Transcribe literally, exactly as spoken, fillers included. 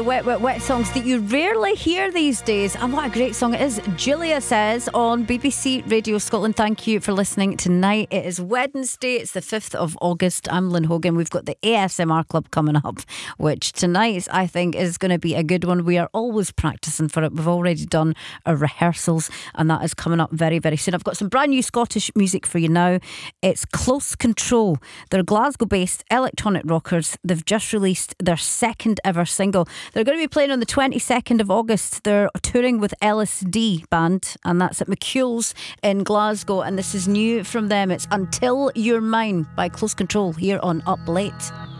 wet, wet, wet songs that you rarely hear these days. And what a great song it is. Julia says on B B C Radio Scotland, thank you for listening tonight. It is Wednesday, it's the fifth of August. I'm Lynn Hogan. We've got the A S M R Club coming up, which tonight I think is going to be a good one. We are always practicing for it. We've already done our rehearsals, and that is coming up very, very soon. I've got some brand new Scottish music for you now. It's Close Control. They're Glasgow-based electronic rockers. They've just released their second ever single. They're going to be playing on the twenty-second of August. They're touring with L S D Band, and that's at McCull's in Glasgow, and this is new from them. It's Until You're Mine by Close Control here on Up Late.